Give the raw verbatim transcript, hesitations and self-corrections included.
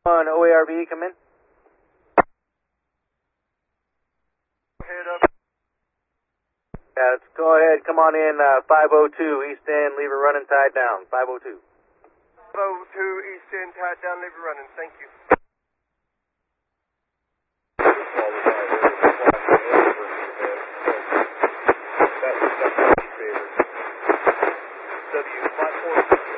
On O A R V, come in. Head up. Yeah, let's go ahead. Come on in, uh, five oh two, East End, leave it running, tied down. five oh two. five oh two East End, tied down, leave it running. Thank you.